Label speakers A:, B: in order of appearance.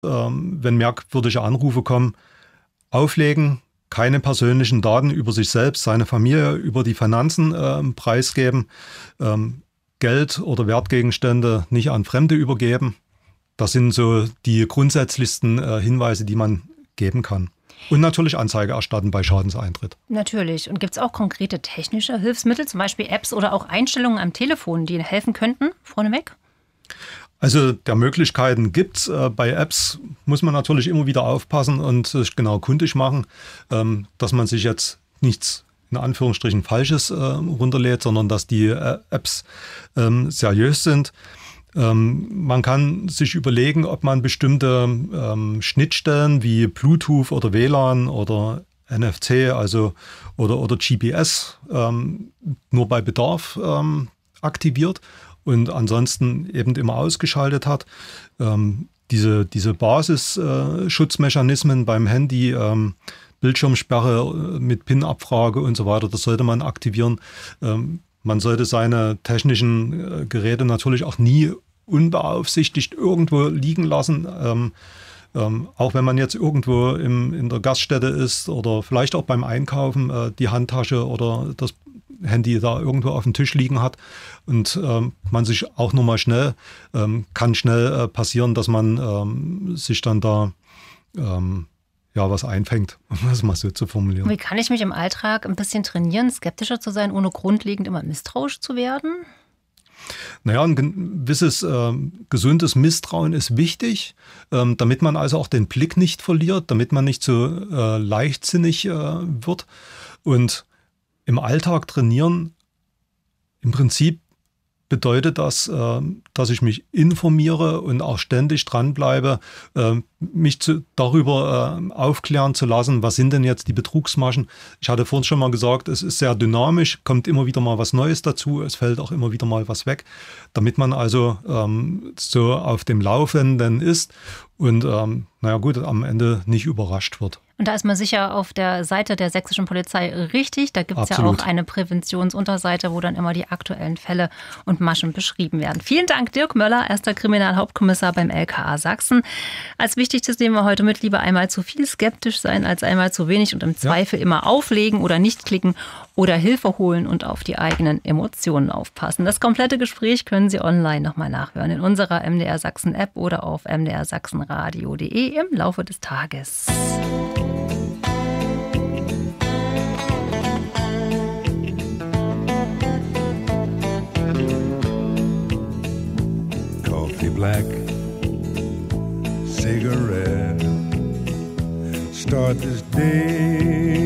A: wenn merkwürdige Anrufe kommen, auflegen, keine persönlichen Daten über sich selbst, seine Familie, über die Finanzen preisgeben, Geld oder Wertgegenstände nicht an Fremde übergeben. Das sind so die grundsätzlichsten Hinweise, die man geben kann. Und natürlich Anzeige erstatten bei Schadenseintritt.
B: Natürlich. Und gibt es auch konkrete technische Hilfsmittel, zum Beispiel Apps oder auch Einstellungen am Telefon, die helfen könnten, vorneweg?
A: Also der Möglichkeiten gibt's. Bei Apps muss man natürlich immer wieder aufpassen und sich genau kundig machen, dass man sich jetzt nichts in Anführungsstrichen Falsches runterlädt, sondern dass die Apps seriös sind. Man kann sich überlegen, ob man bestimmte Schnittstellen wie Bluetooth oder WLAN oder NFC, also oder GPS nur bei Bedarf aktiviert und ansonsten eben immer ausgeschaltet hat. Diese Basisschutzmechanismen beim Handy, Bildschirmsperre mit PIN-Abfrage und so weiter, das sollte man aktivieren. Man sollte seine technischen Geräte natürlich auch nie unbeaufsichtigt irgendwo liegen lassen. Auch wenn man jetzt irgendwo in der Gaststätte ist oder vielleicht auch beim Einkaufen die Handtasche oder das Handy da irgendwo auf dem Tisch liegen hat und man sich auch nochmal kann schnell passieren, dass man sich dann da was einfängt, um das mal so zu formulieren.
B: Wie kann ich mich im Alltag ein bisschen trainieren, skeptischer zu sein, ohne grundlegend immer misstrauisch zu werden?
A: Naja, ein gewisses gesundes Misstrauen ist wichtig, damit man also auch den Blick nicht verliert, damit man nicht so leichtsinnig wird. Und im Alltag trainieren, im Prinzip bedeutet das, dass ich mich informiere und auch ständig dranbleibe, mich darüber aufklären zu lassen, was sind denn jetzt die Betrugsmaschen. Ich hatte vorhin schon mal gesagt, es ist sehr dynamisch, kommt immer wieder mal was Neues dazu, es fällt auch immer wieder mal was weg, damit man also so auf dem Laufenden ist und am Ende nicht überrascht wird.
B: Und da ist man sicher auf der Seite der sächsischen Polizei richtig. Da gibt es ja auch eine Präventionsunterseite, wo dann immer die aktuellen Fälle und Maschen beschrieben werden. Vielen Dank, Dirk Möller, erster Kriminalhauptkommissar beim LKA Sachsen. Als wichtigstes nehmen wir heute mit, lieber einmal zu viel skeptisch sein als einmal zu wenig und im Zweifel immer auflegen oder nicht klicken oder Hilfe holen und auf die eigenen Emotionen aufpassen. Das komplette Gespräch können Sie online nochmal nachhören in unserer MDR Sachsen App oder auf mdrsachsenradio.de im Laufe des Tages.
C: Black cigarette. Start this day